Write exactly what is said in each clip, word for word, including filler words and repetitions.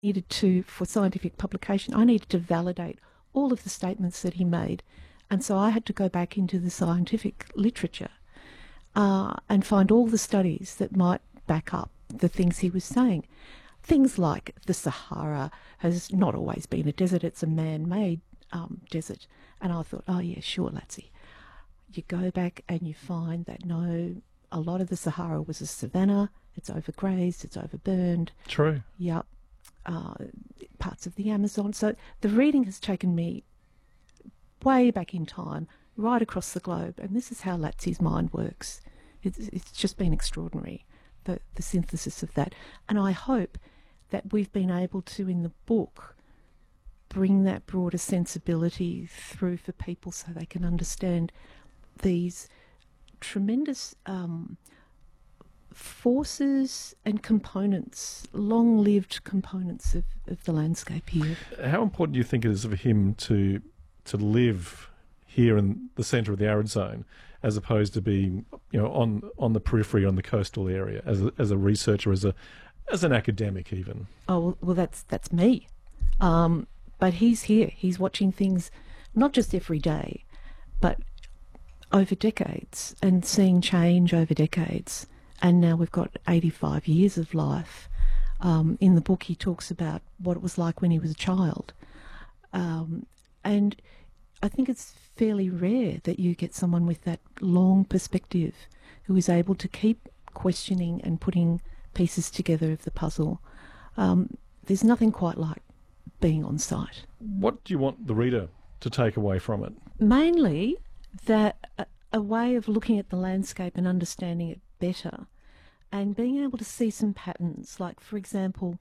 needed to, for scientific publication, I needed to validate all of the statements that he made. And so I had to go back into the scientific literature uh, and find all the studies that might back up the things he was saying. Things like the Sahara has not always been a desert, it's a man-made um, desert. And I thought, oh yeah, sure, Latsy. You go back and you find that no, a lot of the Sahara was a savanna, it's overgrazed, it's overburned. True. Yep. Uh, parts of the Amazon. So the reading has taken me way back in time, right across the globe, and this is how Latsy's mind works. It's, it's just been extraordinary, the, the synthesis of that. And I hope that we've been able to, in the book, bring that broader sensibility through for people so they can understand these tremendous um, forces and components, long-lived components of, of the landscape here. How important do you think it is for him to to live here in the centre of the arid zone, as opposed to being, you know, on on the periphery, on the coastal area, as a, as a researcher, as a as an academic even? Oh well, well that's that's me, um, but he's here. He's watching things, not just every day, but over decades, and seeing change over decades. And now we've got eighty-five years of life. Um, in the book, he talks about what it was like when he was a child. Um, and I think it's fairly rare that you get someone with that long perspective who is able to keep questioning and putting pieces together of the puzzle. Um, there's nothing quite like being on site. What do you want the reader to take away from it? Mainly that a, a way of looking at the landscape and understanding it better, and being able to see some patterns. Like, for example,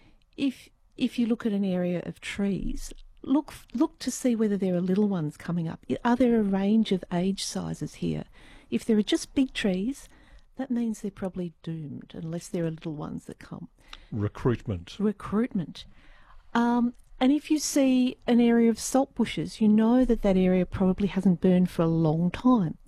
if if you look at an area of trees, look look to see whether there are little ones coming up. Are there a range of age sizes here? If there are just big trees, that means they're probably doomed unless there are little ones that come. Recruitment. Recruitment. Um, and if you see an area of salt bushes, you know that that area probably hasn't burned for a long time.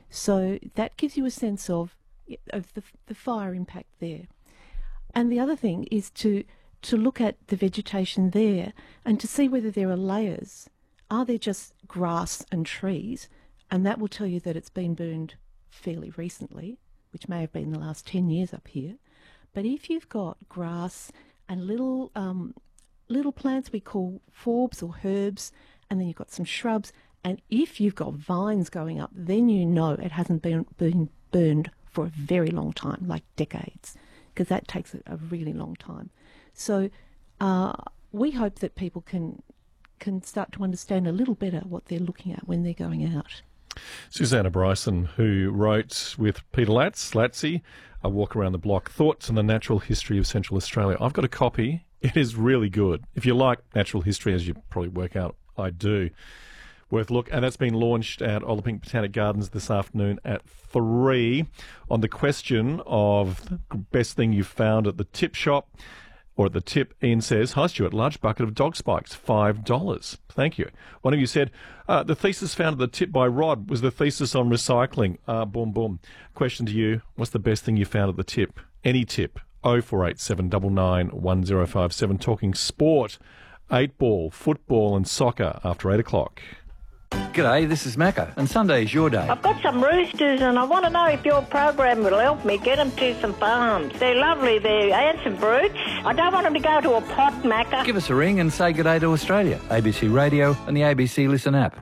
So that gives you a sense of of the, the fire impact there. And the other thing is to to look at the vegetation there and to see whether there are layers. Are there just grass and trees? And that will tell you that it's been burned fairly recently, which may have been the last ten years up here. But if you've got grass and little um, little plants we call forbs or herbs, and then you've got some shrubs, and if you've got vines going up, then you know it hasn't been, been burned for a very long time, like decades, because that takes a, a really long time. So uh, we hope that people can can start to understand a little better what they're looking at when they're going out. Susanna Bryson, who wrote with Peter Latz, Latsy, A Walk Around the Block, Thoughts on the Natural History of Central Australia. I've got a copy. It is really good. If you like natural history, as you probably work out, I do. Worth a look. And that's been launched at Olympic Botanic Gardens this afternoon at three. On the question of the best thing you found at the tip shop, or at the tip, Ian says, "Hi Stuart, large bucket of dog spikes, five dollars. Thank you." One of you said, uh, the thesis found at the tip by Rod was the thesis on recycling. Uh, boom, boom. Question to you, what's the best thing you found at the tip? Any tip. oh four eight seven nine nine one oh five seven. Talking sport, eight ball, football and soccer after eight o'clock. G'day, this is Macca, and Sunday's your day. I've got some roosters and I want to know if your program will help me get them to some farms. They're lovely, they're handsome brutes. I don't want them to go to a pot, Macca. Give us a ring and say g'day to Australia. A B C Radio and the A B C Listen app.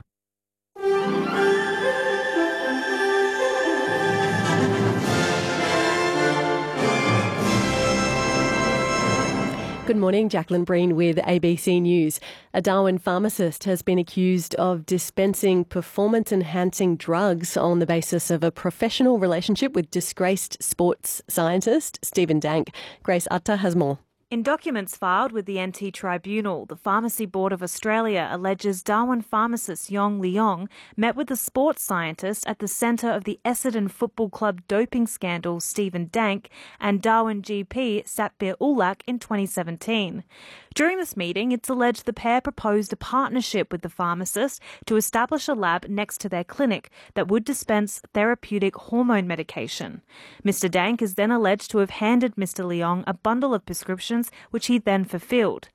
Good morning, Jacqueline Breen with A B C News. A Darwin pharmacist has been accused of dispensing performance-enhancing drugs on the basis of a professional relationship with disgraced sports scientist Stephen Dank. Grace Atta has more. In documents filed with the N T Tribunal, the Pharmacy Board of Australia alleges Darwin pharmacist Yong Leong met with the sports scientist at the centre of the Essendon Football Club doping scandal, Stephen Dank, and Darwin G P Satbir Ulak in twenty seventeen. During this meeting, it's alleged the pair proposed a partnership with the pharmacist to establish a lab next to their clinic that would dispense therapeutic hormone medication. Mister Dank is then alleged to have handed Mister Leong a bundle of prescriptions which he then fulfilled.